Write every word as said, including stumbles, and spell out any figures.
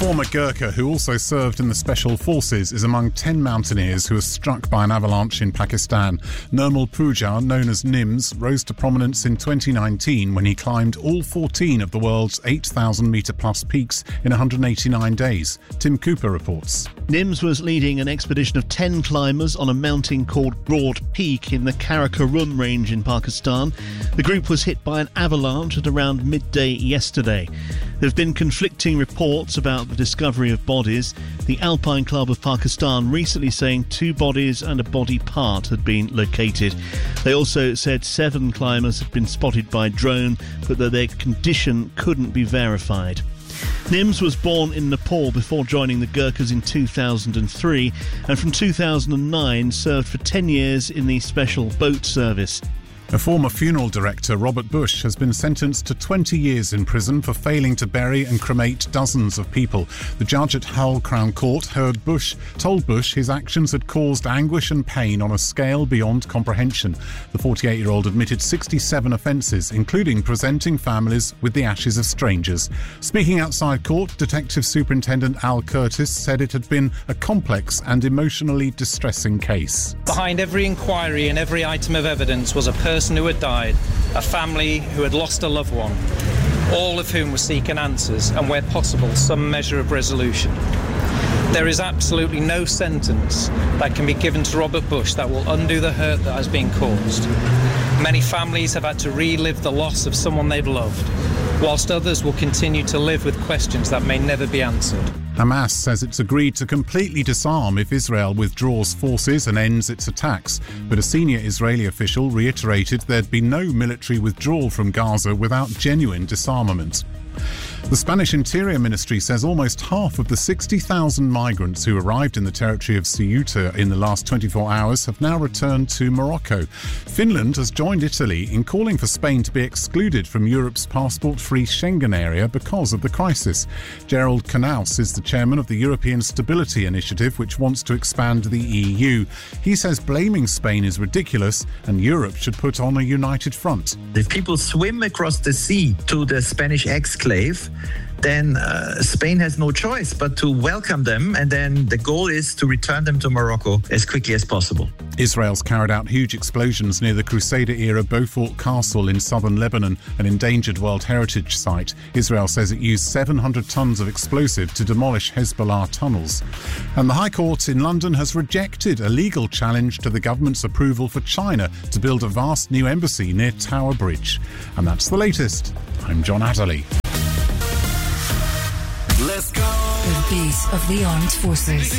former Gurkha who also served in the Special Forces is among ten mountaineers who were struck by an avalanche in Pakistan. Nirmal Pooja, known as Nims, rose to prominence in twenty nineteen when he climbed all fourteen of the world's eight thousand metre plus peaks in one hundred eighty-nine days. Tim Cooper reports. Nims was leading an expedition of ten climbers on a mountain called Broad Peak in the Karakoram range in Pakistan. The group was hit by an avalanche at around midday yesterday. There have been conflicting reports about the discovery of bodies. The Alpine Club of Pakistan recently saying two bodies and a body part had been located. They also said seven climbers had been spotted by drone, but that their condition couldn't be verified. Nims was born in Nepal before joining the Gurkhas in two thousand three and from two thousand nine served for ten years in the Special Boat Service. A former funeral director, Robert Bush, has been sentenced to twenty years in prison for failing to bury and cremate dozens of people. The judge at Hull Crown Court heard Bush, told Bush his actions had caused anguish and pain on a scale beyond comprehension. The forty-eight-year-old admitted sixty-seven offences, including presenting families with the ashes of strangers. Speaking outside court, Detective Superintendent Al Curtis said it had been a complex and emotionally distressing case. Behind every inquiry and every item of evidence was a person who had died, a family who had lost a loved one, all of whom were seeking answers and, where possible, some measure of resolution. There is absolutely no sentence that can be given to Robert Bush that will undo the hurt that has been caused. Many families have had to relive the loss of someone they've loved, whilst others will continue to live with questions that may never be answered. Hamas says it's agreed to completely disarm if Israel withdraws forces and ends its attacks, but a senior Israeli official reiterated there'd be no military withdrawal from Gaza without genuine disarmament. The Spanish Interior Ministry says almost half of the sixty thousand migrants who arrived in the territory of Ceuta in the last twenty-four hours have now returned to Morocco. Finland has joined Italy in calling for Spain to be excluded from Europe's passport-free Schengen area because of the crisis. Gerald Knaus is the chairman of the European Stability Initiative, which wants to expand the E U. He says blaming Spain is ridiculous and Europe should put on a united front. If people swim across the sea to the Spanish exclave, then uh, Spain has no choice but to welcome them, and then the goal is to return them to Morocco as quickly as possible. Israel's carried out huge explosions near the Crusader-era Beaufort Castle in southern Lebanon, an endangered World Heritage Site. Israel says it used seven hundred tons of explosive to demolish Hezbollah tunnels. And the High Court in London has rejected a legal challenge to the government's approval for China to build a vast new embassy near Tower Bridge. And that's the latest. I'm John Adderley. Let's go. The beat of the armed forces.